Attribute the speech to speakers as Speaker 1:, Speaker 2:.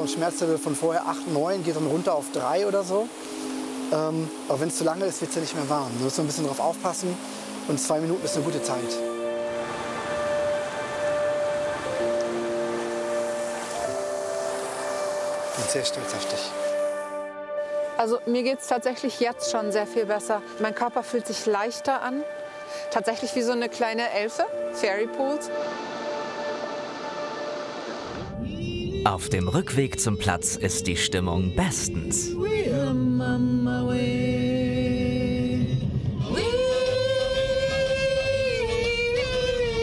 Speaker 1: Schmerzlevel von vorher 8, 9, geht dann runter auf 3 oder so. Aber wenn es zu lange ist, wird es ja nicht mehr warm. Du musst so ein bisschen drauf aufpassen und 2 Minuten ist eine gute Zeit. Ich bin sehr stolz auf dich.
Speaker 2: Also mir geht es tatsächlich jetzt schon sehr viel besser. Mein Körper fühlt sich leichter an. Tatsächlich wie so eine kleine Elfe, Fairy Pools.
Speaker 3: Auf dem Rückweg zum Platz ist die Stimmung bestens.